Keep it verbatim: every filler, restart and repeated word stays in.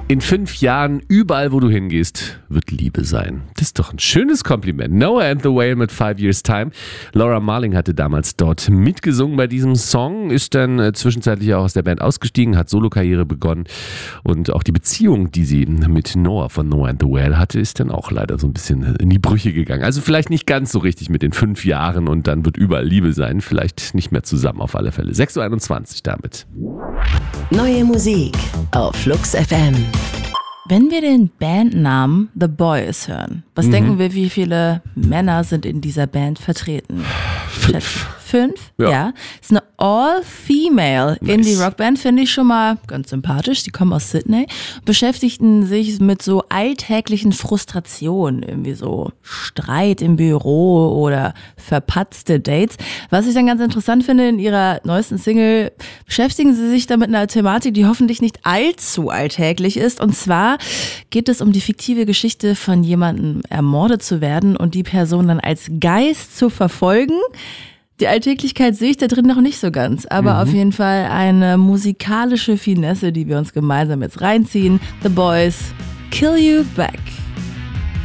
In fünf Jahren, überall wo du hingehst, wird Liebe sein. Das ist doch ein schönes Kompliment. Noah and the Whale mit Five Years Time. Laura Marling hatte damals dort mitgesungen bei diesem Song, ist dann äh, zwischenzeitlich auch aus der Band ausgestiegen, hat Solokarriere begonnen und auch die Beziehung, die sie mit Noah von Noah and the Whale hatte, ist dann auch leider so ein bisschen in die Brüche gegangen. Also vielleicht nicht ganz so richtig mit den fünf Jahren und dann wird überall Liebe sein. Vielleicht nicht mehr zusammen auf alle Fälle. sechs Uhr einundzwanzig damit. Neue Musik auf Flux F M. Wenn wir den Bandnamen The Boys hören, was mhm. denken wir, wie viele Männer sind in dieser Band vertreten? Fünf. Fünf? Ja. Ja. Ist eine All-Female nice. Indie-Rock-Band, finde ich schon mal ganz sympathisch. Die kommen aus Sydney, beschäftigten sich mit so alltäglichen Frustrationen, irgendwie so Streit im Büro oder verpatzte Dates. Was ich dann ganz interessant finde, in ihrer neuesten Single beschäftigen sie sich da mit einer Thematik, die hoffentlich nicht allzu alltäglich ist. Und zwar geht es um die fiktive Geschichte von jemandem ermordet zu werden und die Person dann als Geist zu verfolgen. Die Alltäglichkeit sehe ich da drin noch nicht so ganz, aber mhm. auf jeden Fall eine musikalische Finesse, die wir uns gemeinsam jetzt reinziehen. The Boys, Kill You Back.